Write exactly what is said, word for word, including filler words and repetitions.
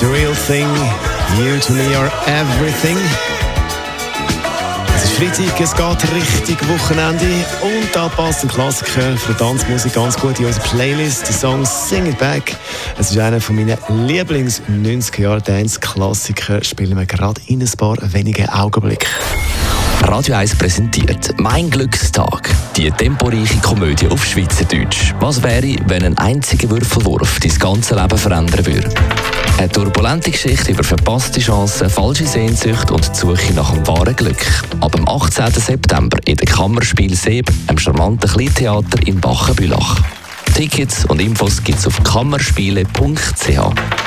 The Real Thing, You to Me Are Everything. Es ist Freitag, es geht Richtung Wochenende und da passt ein Klassiker für Tanzmusik ganz gut in unsere Playlist, der Song Sing It Back. Es ist einer von meinen Lieblings-neunziger-Jahre-Dance-Klassiker, spielen wir gerade in ein paar wenigen Augenblicken. Radio eins präsentiert «Mein Glückstag», die temporeiche Komödie auf Schweizerdeutsch. Was wäre, wenn ein einziger Würfelwurf dein ganze Leben verändern würde? Eine turbulente Geschichte über verpasste Chancen, falsche Sehnsucht und die Suche nach dem wahren Glück. Ab dem achtzehnten September in der Kammerspiel Seeb, einem charmanten Kleintheater in Bachenbülach. Tickets und Infos gibt's auf kammerspiele punkt c h.